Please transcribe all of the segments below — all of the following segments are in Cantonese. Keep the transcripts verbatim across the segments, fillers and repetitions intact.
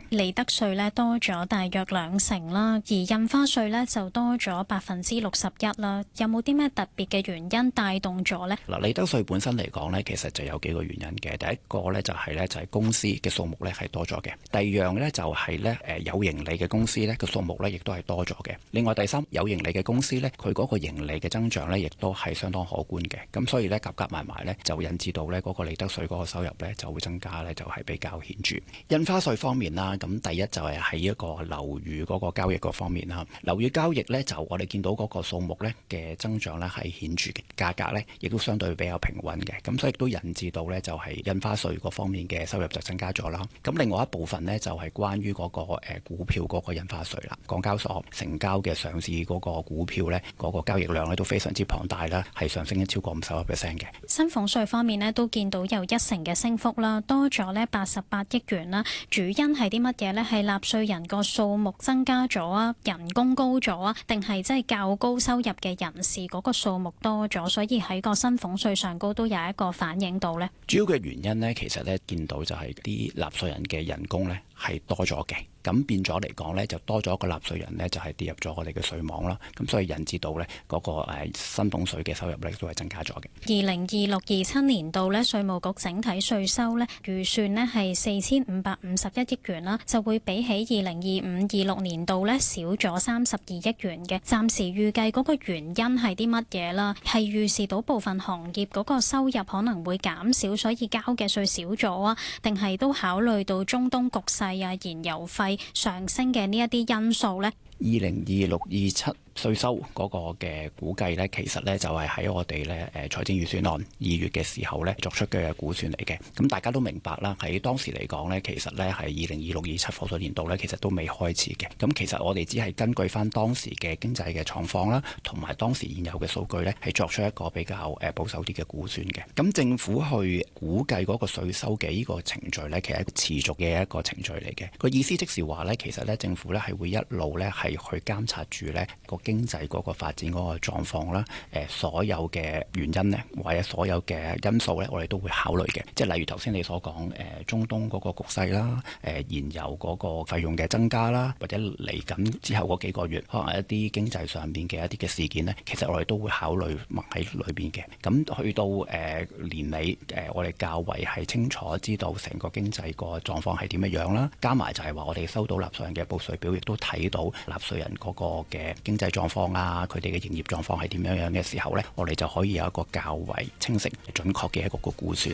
利得稅咧多咗大約兩成啦，而印花稅咧就多咗百分之六十一啦。有冇啲咩特別嘅原因帶動咗呢？ 嗱，利得稅本身嚟講呢，其實就有幾個原因嘅。第一個呢，就係呢，就係公司嘅數目呢係多咗嘅。第二樣呢，就係呢，誒有盈利嘅公司呢個數目呢亦都係多咗嘅。另外第三，有盈利嘅公司呢，佢嗰個盈利嘅增長呢亦都係相當可觀嘅。咁所以呢，夾夾埋埋呢，就引致到呢嗰個利得稅嗰個收入呢就會增加呢，就係比較顯著。印花稅方面啦，咁第一就係喺一個樓宇嗰個交易嗰方面啦。樓宇交易呢，就我哋見到嗰個數目呢嘅增長呢係顯著嘅，價格呢亦都相對比較平穩嘅。咁所以亦都引致到呢，就係印花稅嗰方面嘅收入就增加咗啦。咁另外一部分呢，就係關於嗰個誒股票嗰個印花稅啦。港交所成交嘅上市嗰個股票呢，嗰個交易量呢都非常之龐大啦，係上升咗超過五十個 percent 嘅。 薪俸稅方面呢，都見到有一成嘅升幅啦，多咗呢八十八億元啦。主因係啲乜嘢呢？係納稅人個數目增加咗啊，人工高咗啊，定係即係較高收入嘅人士嗰個數目多咗，所以喺個薪俸稅上高都有一個反映到呢。 主要嘅原因呢，其實呢見到就係啲納稅人嘅人工呢係多咗嘅。咁變咗嚟講呢，就多咗一個納稅人呢，就係跌入咗我哋嘅稅網啦。咁所以引致到呢嗰個誒薪俸稅嘅收入呢，都係增加咗嘅。 二零二六二七年度呢，稅務局整體稅收呢預算呢係四千五百五十一億元啦，就會比起二零二五二六年度呢少咗三十二億元嘅。暫時預計嗰個原因係啲乜嘢啦？係預示到部分行業嗰個收入可能會減少，所以交嘅稅少咗啊？定係都考慮到中東局勢啊、燃油費上升嘅呢一啲因素呢？ 二零二六二七稅收嗰個嘅估計呢，其實呢就係喺我哋呢誒財政預算案二月嘅時候呢作出嘅估算嚟嘅。咁大家都明白啦，喺當時嚟講呢，其實呢係二零二六二七課稅年度呢，其實都未開始嘅。咁其實我哋只係根據翻當時嘅經濟嘅狀況啦，同埋當時現有嘅數據呢，係作出一個比較誒保守啲嘅估算嘅。咁政府去估計嗰個稅收嘅呢個程序呢，其實係持續嘅一個程序嚟嘅。個意思即是話呢，其實呢政府呢係會一路呢係去監察住呢個經濟嗰個發展嗰個狀況啦，誒所有嘅原因呢，或者所有嘅因素呢，我哋都會考慮嘅。即係例如頭先你所講誒中東嗰個局勢啦，誒燃油嗰個費用嘅增加啦，或者嚟緊之後嗰幾個月可能一啲經濟上邊嘅一啲嘅事件呢，其實我哋都會考慮埋喺裏邊嘅。咁去到誒年尾誒，我哋較為係清楚知道成個經濟個狀況係點樣樣啦。加埋就係話我哋收到納稅人嘅報稅表，亦都睇到納稅人嗰個嘅經濟狀況啊，佢哋嘅營業狀況係點樣樣嘅時候呢，我哋就可以有一個較為清晰、準確嘅一個個估算。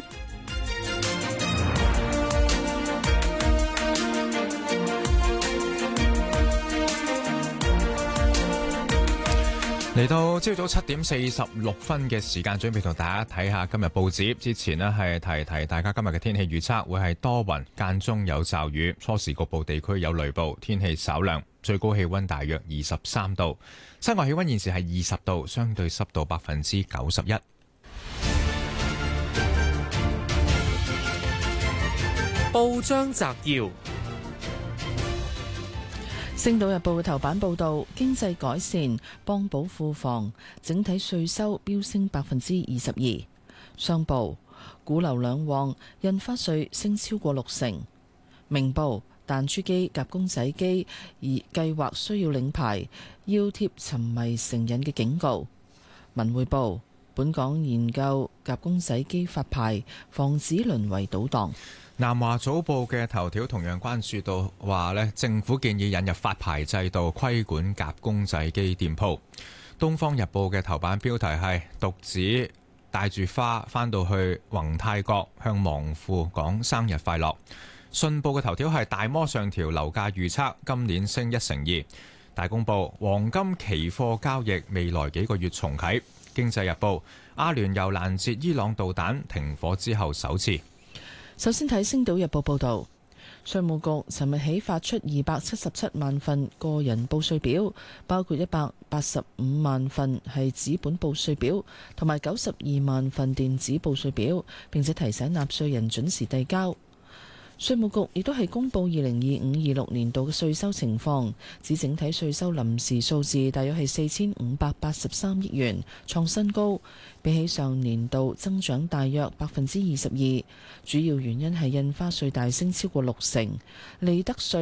嚟到朝早七點四十六分嘅時間，準備同大家睇下今日報紙。之前呢係提提大家今日嘅天氣預測，會係多雲間中有驟雨，初時局部地區有雷暴，天氣稍涼，最高氣溫大約二十三度，室外氣溫現時係二十度，相對濕度百分之九十一。 報章摘要。《星島日報》嘅頭版報導，經濟改善幫補庫房，整體稅收飆升百分之二十二。商報，股樓兩旺，印花稅升超過六成。明報，彈珠機夾公仔機而計劃需要領牌，要貼沉迷成癮嘅警告。文匯報，本港研究夾公仔機發牌，防止淪為賭檔。 南華早報嘅頭條同樣關注到話咧，政府建議引入發牌制度，規管夾公仔機店鋪。東方日報嘅頭版標題係獨子帶住花返到去宏泰閣向亡父講生日快樂。信報嘅頭條係大摩上調樓價預測，今年升一成二。大公報，黃金期貨交易未來幾個月重啟。經濟日報，阿聯酋攔截伊朗導彈，停火之後首次。 首先睇《星島日報》報導，稅務局尋日起發出二百七十七萬份個人報稅表，包括一百八十五萬份係紙本報稅表，同埋九十二萬份電子報稅表，並且提醒納稅人準時遞交。稅務局亦都係公布二零二五二六年度嘅稅收情況，指整體稅收臨時數字大約係四千五百八十三億元，創新高，比起上年度增長大約百分之二十二。主要原因係印花稅大升超過六成，利得稅